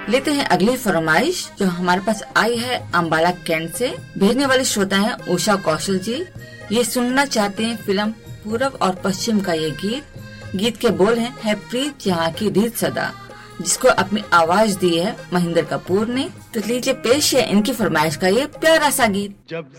लेते हैं अगली फरमाइश जो हमारे पास आई है अम्बाला कैंट से। भेजने वाले श्रोता हैं उषा कौशल जी। ये सुनना चाहते हैं फिल्म पूरब और पश्चिम का ये गीत के बोल है प्रीत यहाँ की रीत सदा, जिसको अपनी आवाज दी है महेंद्र कपूर ने। तो लीजिए पेश है इनकी फरमाइश का ये प्यारा सा गीत। जब